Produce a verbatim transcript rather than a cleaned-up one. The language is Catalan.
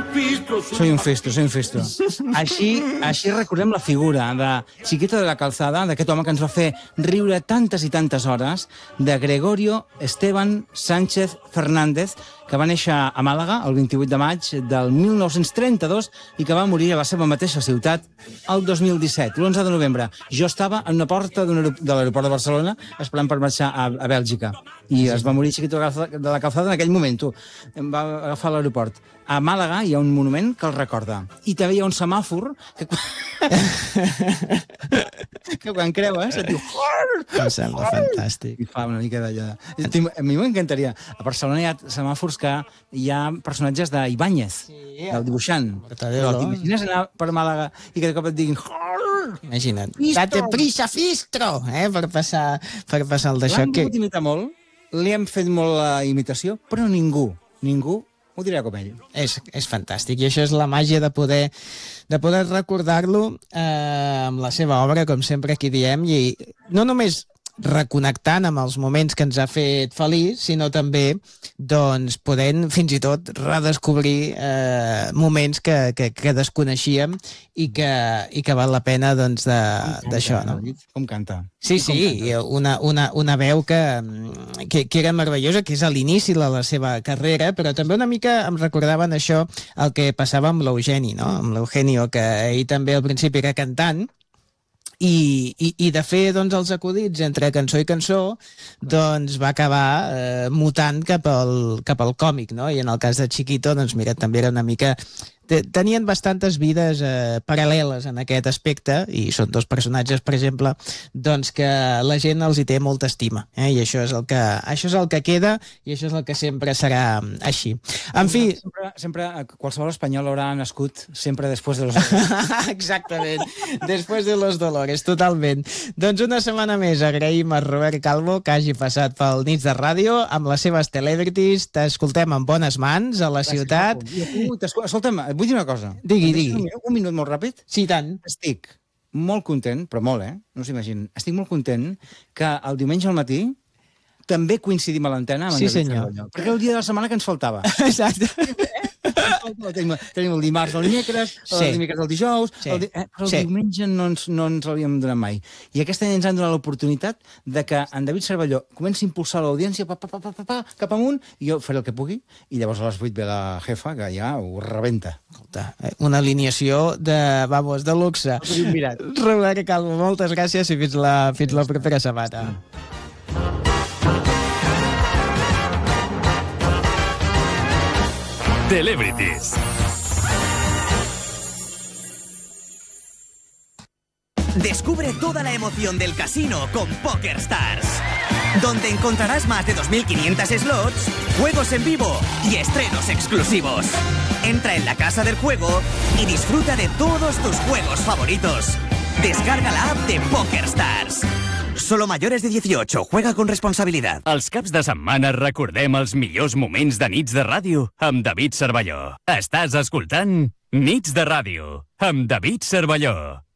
Soy un festo, soy un festo. Així, així recordem la figura de Chiquito de la Calzada, d'aquest home que ens va fer riure tantes i tantes hores, de Gregorio Esteban Sánchez Fernández, que va néixer a Màlaga el vint-i-vuit de maig del mil nou-cents trenta-dos i que va morir a la seva mateixa ciutat el dos mil disset, l'onze de novembre. Jo estava en una porta de l'aeroport de Barcelona esperant per marxar a, a Bèlgica i es va morir Chiquito de la Calzada en aquell moment, tu. Em va agafar l'aeroport. A Màlaga hi ha un monument que el recorda. I també hi ha un semàfor que, que quan creues et diu... Em sembla fantàstic. I fa una mica d'allò. A mi m'encantaria. A Barcelona hi ha semàfors que hi ha personatges d'Ibáñez, sí, del dibuixant. T'imagines anar per Màlaga i que de cop et diguin... Imagina't. Date prisa, fistro! Eh? Per passar, per passar el d'això. L'han pogut imitar molt, li hem fet molt la imitació, però ningú, ningú ho dirà com ell. És, és fantàstic, i això és la màgia de poder, de poder recordar-lo eh, amb la seva obra, com sempre aquí diem, i no només reconnectant amb els moments que ens ha fet feliç, sinó també doncs, podent fins i tot redescobrir eh, moments que, que, que desconeixíem i que, i que val la pena doncs, d'això. No? Com canta. Sí, sí, una, una, una veu que, que, que era meravellosa, que és a l'inici de la seva carrera, però també una mica em recordaven això el que passava amb l'Eugeni, no? Amb l'Eugenio, que ell també al principi era cantant, I, i, i de fer doncs, els acudits entre cançó i cançó doncs, va acabar eh, mutant cap al, cap al còmic, no? I en el cas de Chiquito, doncs, mira, també era una mica... Tenien bastantes vides eh, paral·leles en aquest aspecte, i són dos personatges, per exemple, doncs que la gent els hi té molta estima, eh? I això és el que, això és el que queda, i això és el que sempre serà així. En fi... Sempre, sempre qualsevol espanyol haurà nascut sempre després de los dolores. Exactament, després de los dolores, totalment. Doncs una setmana més agraïm a Robert Calvo que hagi passat pel Nits de Ràdio amb les seves celebrities. T'escoltem en bones mans a la ciutat. Escolta'm, vull dir una cosa. Digui, digui. Un minut, un minut molt ràpid? Sí, tant. Estic molt content, però molt, eh? No s'imaginen. Estic molt content que el diumenge al matí també coincidim a l'antena amb en sí, David senyor. Cervelló. Perquè era el dia de la setmana que ens faltava. Exacte. Tenim, tenim el dimarts el dimecres, sí. el dimecres el dijous, sí. el di... eh, però el sí. diumenge no ens, no ens l'havíem donat mai. I aquest any ens han donat l'oportunitat de que en David Cervelló comenci a impulsar l'audiència pa, pa, pa, pa, pa, pa, cap amunt, i jo faré el que pugui, i llavors a les vuit ve la jefa, que ja ho rebenta. Escolta, una alineació de, vamos, de luxe. Robert Calvo, moltes gràcies i fins la, fins la propera setmana. Celebrities. Descubre toda la emoción del casino con PokerStars, donde encontrarás más de dos mil quinientos slots, juegos en vivo y estrenos exclusivos. Entra en la casa del juego y disfruta de todos tus juegos favoritos. Descarga la app de PokerStars. Solo mayores de dieciocho. Juega con responsabilidad. Els caps de setmana recordem els millors moments de Nits de Ràdio amb David Cervelló. Estàs escoltant Nits de Ràdio amb David Cervelló.